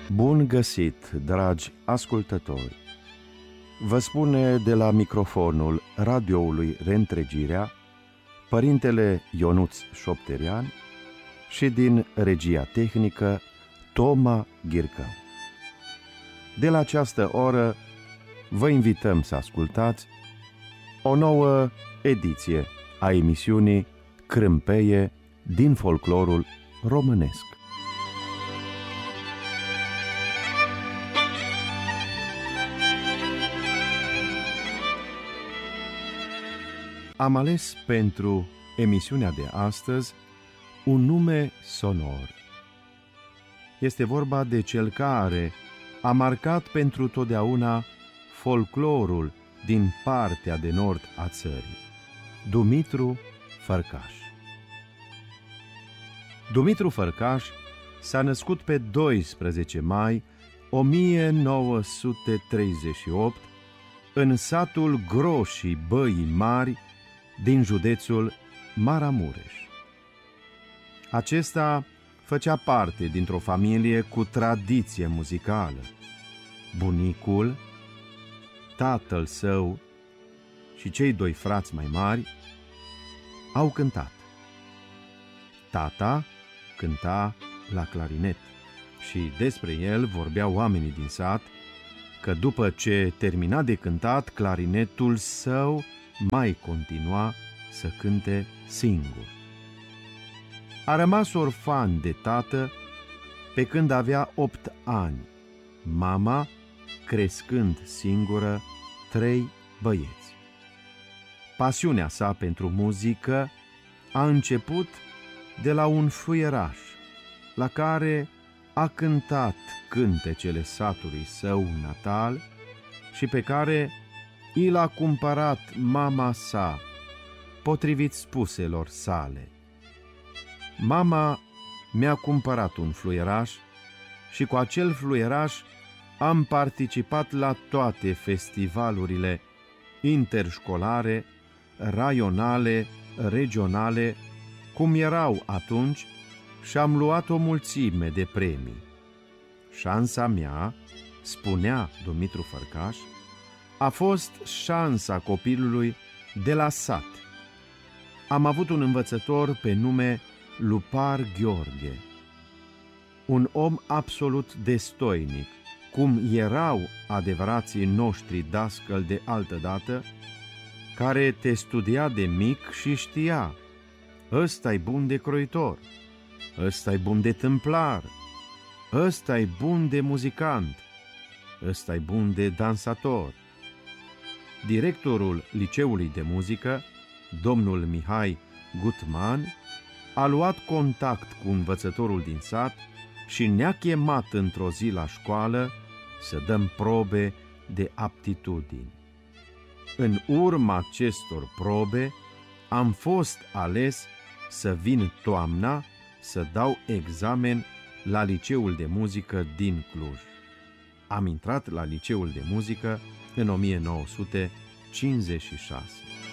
Bun găsit, dragi ascultători! Vă spune de la microfonul radioului Reîntregirea Părintele Ionuț Șopterian și din regia tehnică Toma Ghircău. De la această oră vă invităm să ascultați o nouă ediție a emisiunii Crâmpeie din folclorul românesc. Am ales pentru emisiunea de astăzi un nume sonor. Este vorba de cel care a marcat pentru totdeauna folclorul din partea de nord a țării, Dumitru Fărcaș. Dumitru Fărcaș s-a născut pe 12 mai 1938 în satul Groșii Băii Mari din județul Maramureș. Acesta făcea parte dintr-o familie cu tradiție muzicală. Bunicul, tatăl său și cei doi frați mai mari au cântat. Tata cânta la clarinet și despre el vorbeau oamenii din sat că după ce termina de cântat, clarinetul său mai continua să cânte singur. A rămas orfan de tată pe când avea 8 ani, mama crescând singură 3 băieți. Pasiunea sa pentru muzică a început de la un fluieraș la care a cântat cântecele satului său natal și pe care i l-a cumpărat mama sa, potrivit spuselor sale. Mama mi-a cumpărat un fluieraș și cu acel fluieraș am participat la toate festivalurile interșcolare, raionale, regionale, cum erau atunci, și am luat o mulțime de premii. Șansa mea, spunea Dumitru Fărcaș, a fost șansa copilului de la sat. Am avut un învățător pe nume Lupar Gheorghe, un om absolut destoinic, cum erau adevărații noștri dascăli de altădată, care te studia de mic și știa: ăsta-i bun de croitor, ăsta-i bun de tâmplar, ăsta-i bun de muzicant, ăsta-i bun de dansator. Directorul liceului de muzică, domnul Mihai Gutman, a luat contact cu învățătorul din sat și ne-a chemat într-o zi la școală să dăm probe de aptitudini. În urma acestor probe am fost ales să vin toamna să dau examen la liceul de muzică din Cluj. Am intrat la liceul de muzică în 1956.